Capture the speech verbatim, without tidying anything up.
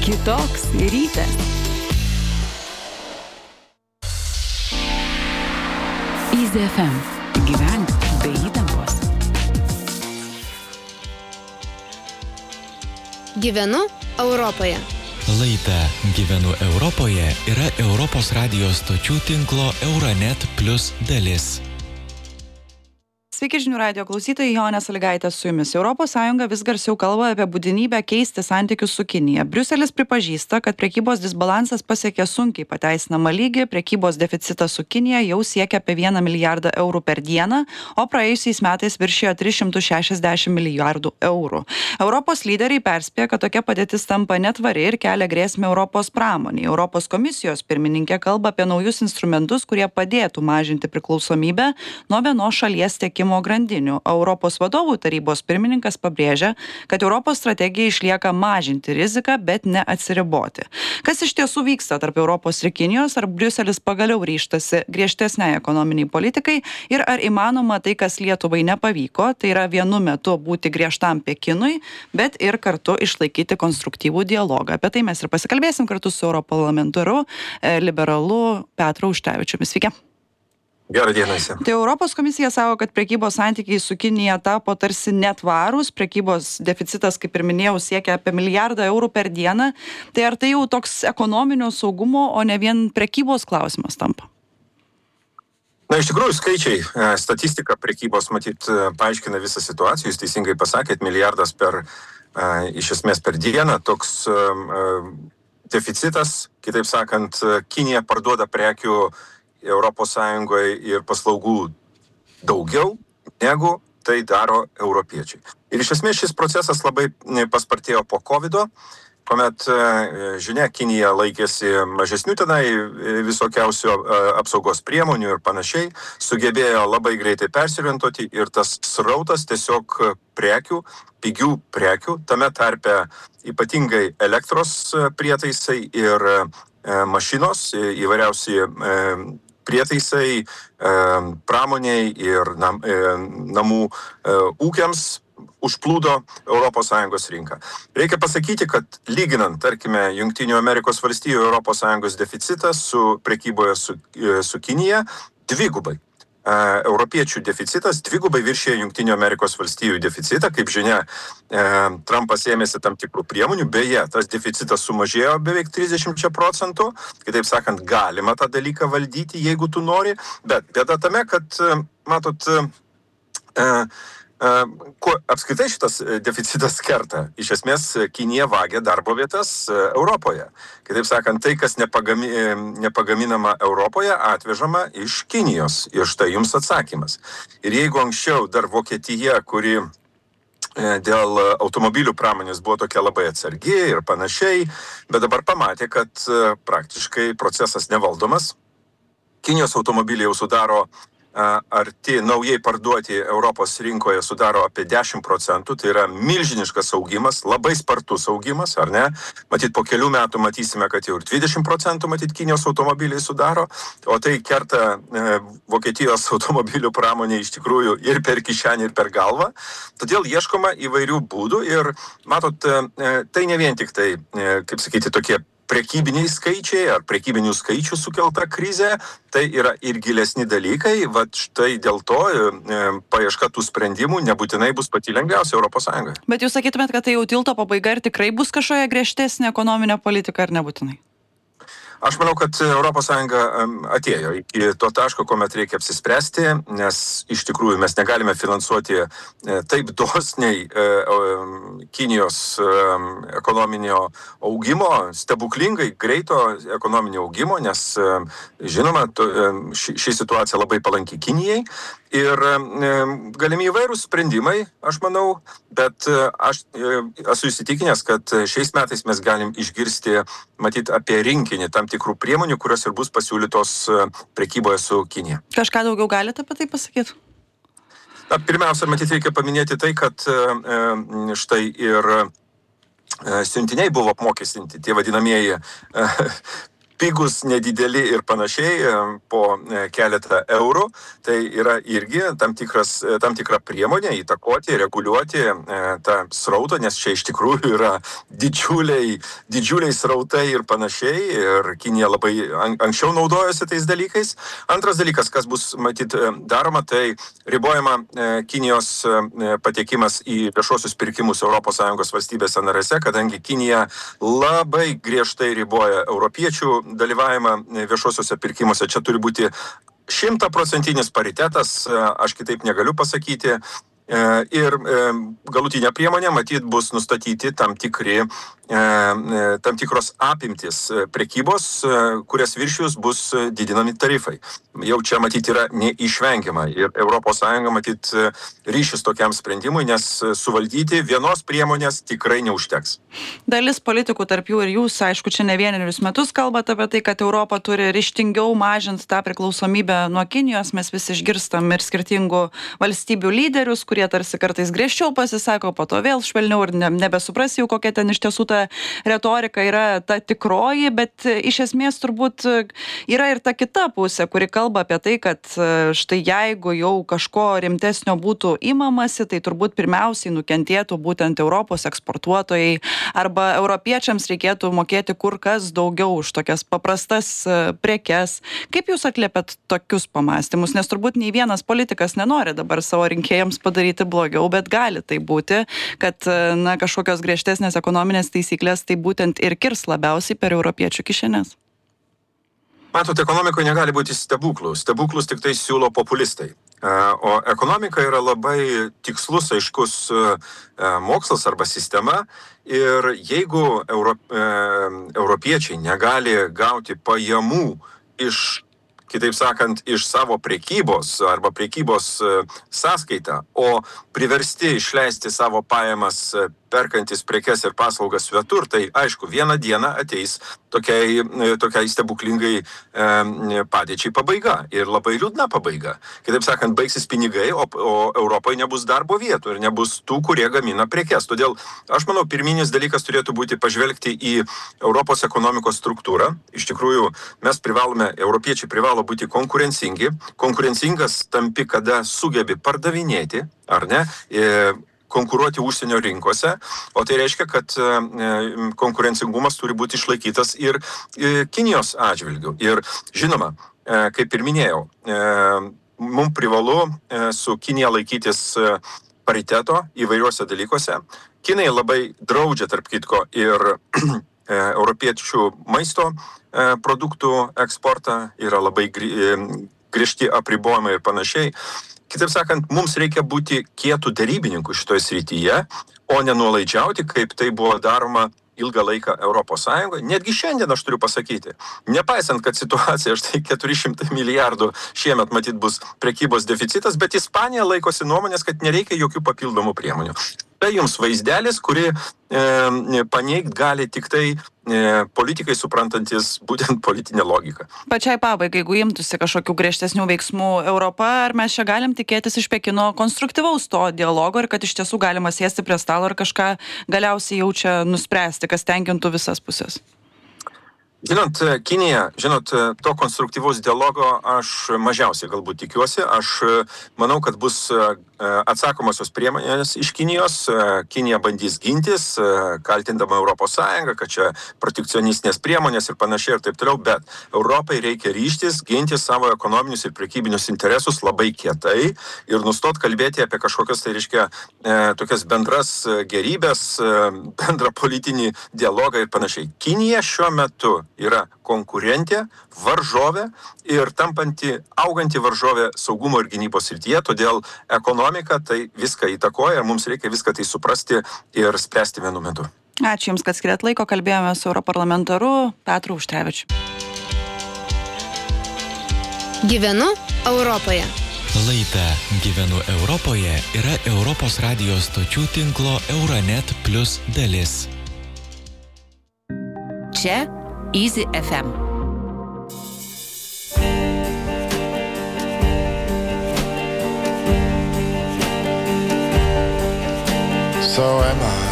Kitoks rytas. Easy F M. Gyvenk be įtampos. Gyvenu Europoje. Laida Gyvenu Europoje yra Europos radijos stočių tinklo Euronet Plus dalis. Sveiki žinių radijo klausytojai, Jonė Sąlygaitė su jumis. Europos Sąjunga vis garsiau kalba apie būtinybę keisti santykius su Kinija. Briuselis pripažįsta, kad prekybos disbalansas pasiekė sunkiai pateisinamą lygį, prekybos deficitas su Kinija jau siekia apie vieną milijardą eurų per dieną, o praėjusiais metais viršijo tris šimtus šešiasdešimt milijardų eurų. Europos lyderiai perspėja, kad tokia padėtis tampa netvari ir kelia grėsmę Europos pramoniai. Europos komisijos pirmininkė kalba apie naujus instrumentus, kurie padėtų mažinti priklausomybę nuo vienos šalies tiekimo grandinių. Europos vadovų tarybos pirmininkas pabrėžia, kad Europos strategija išlieka mažinti riziką, bet ne atsiriboti. Kas iš tiesų vyksta tarp Europos ir Kinijos, ar Briuselis pagaliau ryžtasi griežtesniai ekonominiai politikai ir ar įmanoma tai, kas Lietuvai nepavyko, tai yra vienu metu būti griežtam Pekinui, bet ir kartu išlaikyti konstruktyvų dialogą. Apie tai mes ir pasikalbėsim kartu su europarlamentaru liberalu Petru Auštrevičiumi. Sveiki. Gerą dieną visi. Tai Europos komisija sako, kad prekybos santykiai su Kinija tapo tarsi netvarūs, prekybos deficitas, kaip ir minėjau, siekia apie milijardą eurų per dieną. Tai ar tai jau toks ekonominio saugumo, o ne vien prekybos klausimas tampa? Na, iš tikrųjų, skaičiai, statistika prekybos, matyt, paaiškina visą situaciją. Jūs teisingai pasakėt, milijardas per, iš esmės per dieną, toks deficitas, kitaip sakant, Kinija parduoda prekių Europos Sąjungoje ir paslaugų daugiau, negu tai daro europiečiai. Ir iš esmės šis procesas labai paspartėjo po kovido, kuomet, žinia, Kinija laikėsi mažesnių tenai visokiausių apsaugos priemonių ir panašiai, sugebėjo labai greitai persiorientuoti ir tas srautas tiesiog prekių, pigių prekių, tame tarpe ypatingai elektros prietaisai ir mašinos, įvairiausi prietaisai pramoniai ir nam, namų ūkiams užplūdo Europos Sąjungos rinką. Reikia pasakyti, kad lyginant, tarkime, Jungtinių Amerikos valstijų Europos Sąjungos deficitą su prekyboje su, su Kinija dvigubai. Europiečių deficitas dvigubai viršė Jungtinių Amerikos valstijų deficitą. Kaip žinia, Trumpas ėmėsi tam tikrų priemonių. Beje, tas deficitas sumažėjo beveik trisdešimt procentų. Kitaip sakant, galima tą dalyką valdyti, jeigu tu nori. Bet bėda tame, kad, matot, kuo apskritai šitas deficitas kerta? Iš esmės, Kinija vagia darbo vietas Europoje. Kitaip sakant, tai, kas nepagami, nepagaminama Europoje, atvežama iš Kinijos. Ir štai jums atsakymas. Ir jeigu anksčiau dar Vokietija, kuri dėl automobilių pramonės buvo tokia labai atsargi ir panašiai, bet dabar pamatė, kad praktiškai procesas nevaldomas. Kinijos automobiliai jau sudaro arti naujai parduoti Europos rinkoje sudaro apie dešimt procentų, tai yra milžiniškas augimas, labai spartus augimas, ar ne? Matyt, po kelių metų matysime, kad jau ir dvidešimt procentų, matyt, Kinijos automobiliai sudaro, o tai kerta e, Vokietijos automobilių pramonė iš tikrųjų ir per kišenį, ir per galvą. Todėl ieškoma įvairių būdų ir, matot, e, tai ne vien tik tai, e, kaip sakyti, tokie prekybiniai skaičiai ar prekybinių skaičių sukelta krizė, tai yra ir gilesni dalykai, vat štai dėl to e, paieška tų sprendimų nebūtinai bus pati lengviausia Europos Sąjungoje. Bet jūs sakytumėt, kad tai jau tilto pabaiga ir tikrai bus kažkokia griežtesnė ekonominė politika ar nebūtinai? Aš manau, kad Europos Sąjunga atėjo iki to taško, kuomet reikia apsispręsti, nes iš tikrųjų mes negalime finansuoti taip dosniai Kinijos ekonominio augimo, stebuklingai greito ekonominio augimo, nes žinoma, ši, ši situacija labai palanki Kinijai. Ir galimi įvairūs sprendimai, aš manau, bet aš esu įsitikinęs, kad šiais metais mes galim išgirsti, matyt, apie rinkinį tam tikrų priemonių, kurios ir bus pasiūlytos prekyboje su Kinija. Kažką daugiau galite apie tai pasakyti? Na, pirmiausia, matyt, reikia paminėti tai, kad štai ir siuntiniai buvo apmokestinti, tie vadinamieji pigus, nedideli ir panašiai po keletą eurų. Tai yra irgi tam, tikras, tam tikra priemonė įtakoti, reguliuoti tą srautą, nes čia iš tikrųjų yra didžiuliai, didžiuliai srautai ir panašiai. Ir Kinija labai anksčiau naudojosi tais dalykais. Antras dalykas, kas bus matyt daroma, tai ribojama Kinijos patekimas į viešuosius pirkimus Europos Sąjungos valstybėse narėse, kadangi Kinija labai griežtai riboja europiečių dalyvavimą viešuosiuose pirkimuose. Čia turi būti šimtaprocentinis paritetas, aš kitaip negaliu pasakyti. Ir galutinė priemonė, matyt, bus nustatyti tam, tikri, tam tikros apimtis prekybos, kurias viršijus bus didinami tarifai. Jau čia, matyt, yra neišvengiama. Ir Europos Sąjunga, matyt, ryšis tokiam sprendimui, nes suvaldyti vienos priemonės tikrai neužteks. Dalis politikų, tarp jų ir jūs, aišku, čia ne vienerius metus kalbate apie tai, kad Europa turi ryžtingiau mažinti tą priklausomybę nuo Kinijos. Mes visi išgirstam ir skirtingų valstybių lyderius, kurie tarsi kartais griežčiau pasisako, po to vėl švelniau ir ne, nebesupras jau, kokia ten iš tiesų ta retorika yra ta tikroji, bet iš esmės turbūt yra ir ta kita pusė, kuri kalba apie tai, kad štai jeigu jau kažko rimtesnio būtų imamasi, tai turbūt pirmiausiai nukentėtų būtent Europos eksportuotojai arba europiečiams reikėtų mokėti kur kas daugiau už tokias paprastas prekes. Kaip jūs atliepiat tokius pamąstymus? Nes turbūt nei vienas politikas nenori dabar savo rinkėjams padaryti blogiau, bet gali tai būti, kad na, kažkokios griežtesnės ekonominės taisyklės tai būtent ir kirs labiausiai per europiečių kišenes. Matot, ekonomikoje negali būti stebuklų. Stebuklus tik tai siūlo populistai. O ekonomika yra labai tikslus, aiškus mokslas arba sistema. Ir jeigu euro, europiečiai negali gauti pajamų iš, kitaip sakant, iš savo prekybos arba prekybos sąskaitą, o priversti išleisti savo pajamas perkantis prekes ir paslaugas svetur, tai aišku, vieną dieną ateis tokiai, tokiai stebuklingai e, padėčiai pabaiga ir labai liūdna pabaiga. Kitaip sakant, baigsis pinigai, o, o Europoje nebus darbo vietų ir nebus tų, kurie gamina prekes. Todėl aš manau, pirminis dalykas turėtų būti pažvelgti į Europos ekonomikos struktūrą. Iš tikrųjų, mes privalome, europiečiai privalo būti konkurencingi. Konkurencingas tampi, kada sugebi pardavinėti, ar ne? E, konkuruoti užsienio rinkose, o tai reiškia, kad konkurencingumas turi būti išlaikytas ir Kinijos atžvilgiu. Ir žinoma, kaip ir minėjau, mums privalu su Kinija laikytis pariteto įvairiuose dalykuose. Kinai labai draudžia, tarp kitko, ir europiečių maisto produktų eksportą, yra labai griežti apribojimai ir panašiai. Kitaip sakant, mums reikia būti kietų derybininkų šitoje srityje, o nenuolaidžiauti, kaip tai buvo daroma ilgą laiką Europos Sąjungoje. Netgi šiandien aš turiu pasakyti, nepaisant, kad situacija, štai keturi šimtai milijardų šiemet matyt bus prekybos deficitas, bet Ispanija laikosi nuomonės, kad nereikia jokių papildomų priemonių. Tai jums vaizdelis, kuri e, paneigt gali tik tai e, politikai suprantantis būtent politinę logiką. Pačiai pabaigai, jeigu imtųsi kažkokių griežtesnių veiksmų Europa, ar mes čia galim tikėtis iš Pekino konstruktyvaus to dialogo ir kad iš tiesų galima sėsti prie stalo ir kažką galiausiai jau čia nuspręsti, kas tenkintų visas pusės? Žinot, Kinija, žinot, to konstruktyvaus dialogo aš mažiausiai galbūt tikiuosi. Aš manau, kad bus atsakomosios priemonės iš Kinijos. Kinija bandys gintis, kaltindama Europos Sąjungą, kad čia protekcionistinės priemonės ir panašiai ir taip toliau, bet Europai reikia ryžtis, ginti savo ekonominius ir prekybinius interesus labai kietai ir nustot kalbėti apie kažkokias, tai reiškia, tokias bendras gerybės, bendrą politinį dialogą ir panašiai. Kinija šiuo metu yra konkurentė, varžovė ir tampanti, auganti varžovė saugumo ir gynybos srityje, todėl ekonomika tai viską įtakoja ir mums reikia viską tai suprasti ir spręsti vienu metu. Ačiū Jums, kad skiriat laiko, kalbėjome su europarlamentaru Petru Auštrevičiu. Gyvenu Europoje. Laida Gyvenu Europoje yra Europos radijo stočių tinklo Euronet Plus dalis. Čia Easy F M. So am I.